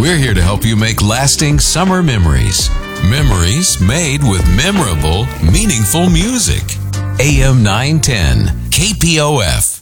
We're here to help you make lasting summer memories. Memories made with memorable, meaningful music. AM 910, KPOF.